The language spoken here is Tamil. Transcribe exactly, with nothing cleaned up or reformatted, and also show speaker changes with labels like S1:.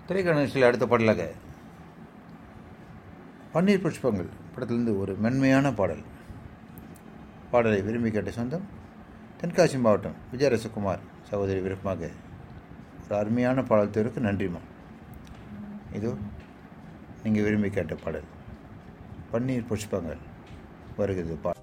S1: திரைக்கணேசில் அடுத்த பாடலாக பன்னீர் புஷ்பங்கள் படத்திலிருந்து ஒரு மென்மையான பாடல். பாடலை விரும்பி கேட்ட சொந்தம் தென்காசி மாவட்டம் விஜயரசகுமார் சகோதரி விருப்பமாக ஒரு அருமையான பாடல் தேர்வுக்கு நன்றிமா. இதோ நீங்கள் விரும்பி கேட்ட பாடல் பன்னீர் புஷ்பங்கள் வருகிறது. பா